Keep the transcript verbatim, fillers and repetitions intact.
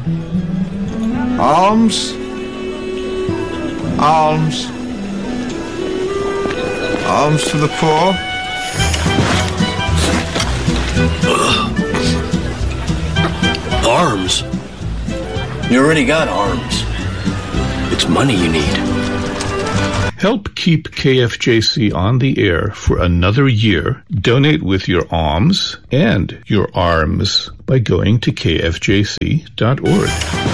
Alms, alms, alms to the poor. Arms? You already got arms. It's money you need. Help keep K F J C on the air for another year. Donate with your alms and your arms by going to K F J C dot org.